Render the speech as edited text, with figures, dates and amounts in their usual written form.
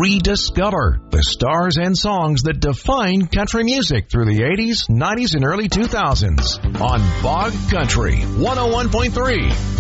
rediscover the stars and songs that define country music through the 80s, 90s, and early 2000s on Bog Country 101.3.